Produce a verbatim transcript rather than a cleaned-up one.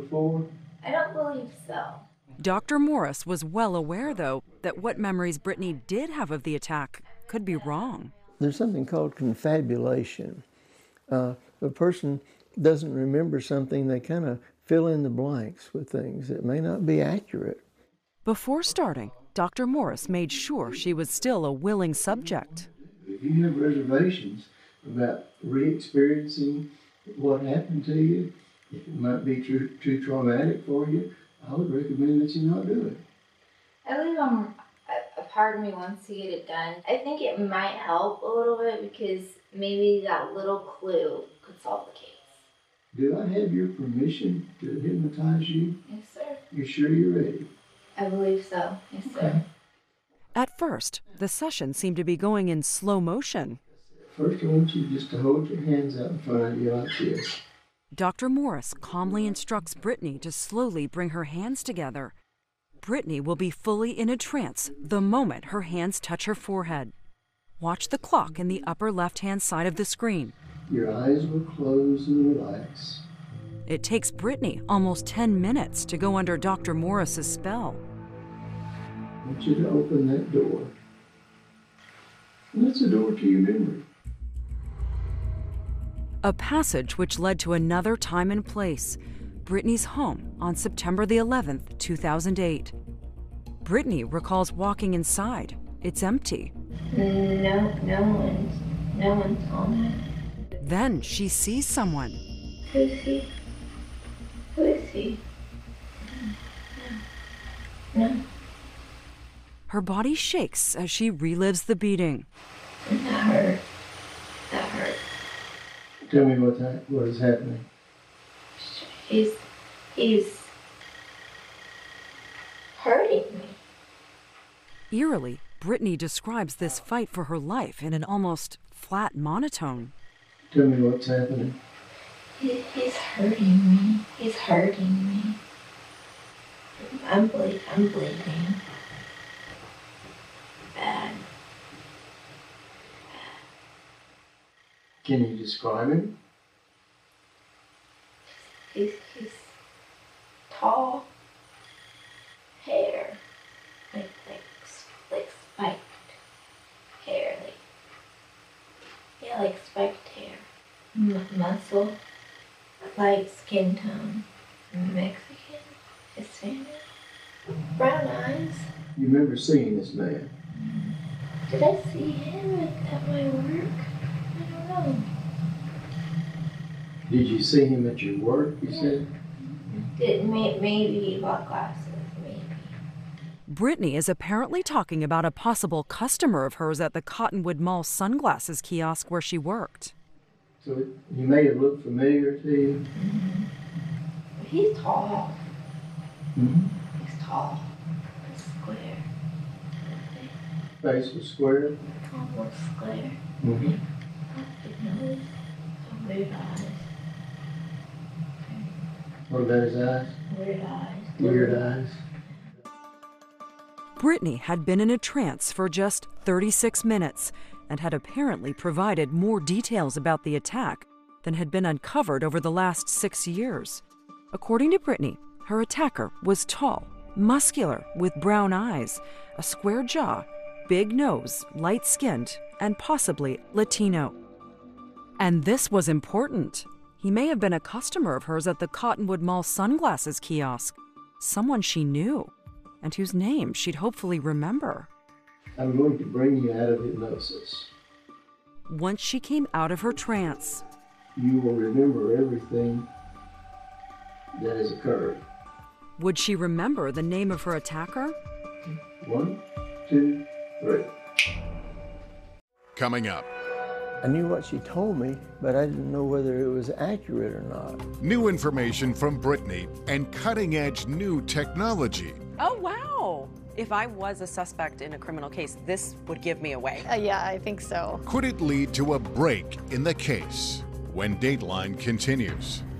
before? I don't believe so. Doctor Morris was well aware, though, that what memories Brittany did have of the attack could be wrong. There's something called confabulation. Uh, a person doesn't remember something, they kind of fill in the blanks with things that may not be accurate. Before starting, Doctor Morris made sure she was still a willing subject. If you have reservations about re-experiencing what happened to you, if it might be too, too traumatic for you, I would recommend that you not do it. I believe I'm, a, a part of me wants to get it done. I think it might help a little bit because maybe that little clue could solve the case. Do I have your permission to hypnotize you? Yes, sir. You sure you're ready? I believe so. Yes, sir. Okay. At first, the session seemed to be going in slow motion. First, I want you just to hold your hands out in front of you like this. Doctor Morris calmly instructs Brittany to slowly bring her hands together. Brittany will be fully in a trance the moment her hands touch her forehead. Watch the clock in the upper left-hand side of the screen. Your eyes will close and relax. It takes Brittany almost ten minutes to go under Doctor Morris's spell. I want you to open that door. And that's a door to your memory. A passage which led to another time and place, Brittany's home on September the eleventh, two thousand eight. Brittany recalls walking inside. It's empty. No, no one's, no one's home. Then she sees someone. Who is he? Who is he? No. No. Her body shakes as she relives the beating. That hurt. That hurt. Tell me what, that, what is happening. He's, he's hurting me. Eerily, Brittany describes this fight for her life in an almost flat monotone. Tell me what's happening. He, he's hurting me. He's hurting me. I'm, ble- I'm bleeding. Bad. Can you describe him? He's, he's tall, hair, like, like, like spiked hair, like, yeah, like spiked hair, M- muscle, light skin tone, Mexican, Hispanic, brown eyes. You remember seeing this man? Did I see him at, at my work? I don't know. Did you see him at your work, you Yeah. said? Did, may, maybe he bought glasses, maybe. Brittany is apparently talking about a possible customer of hers at the Cottonwood Mall sunglasses kiosk where she worked. So it, he may have looked familiar to you? Mm-hmm. He's tall. Mm-hmm. He's tall. He's square. Face was square? Almost square. Mm-hmm. Big nose. Weird eyes. What about his eyes? Weird eyes. Weird eyes. Brittany had been in a trance for just thirty-six minutes and had apparently provided more details about the attack than had been uncovered over the last six years. According to Brittany, her attacker was tall, muscular, with brown eyes, a square jaw, big nose, light-skinned, and possibly Latino. And this was important. He may have been a customer of hers at the Cottonwood Mall sunglasses kiosk, someone she knew, and whose name she'd hopefully remember. I'm going to bring you out of hypnosis. Once she came out of her trance, You will remember everything that has occurred. would she remember the name of her attacker? One, two, three. Coming up, I knew what she told me, but I didn't know whether it was accurate or not. new information from Brittany and cutting-edge new technology. Oh, wow. If I was a suspect in a criminal case, this would give me away. Uh, yeah, I think so. Could it lead to a break in the case? When Dateline continues.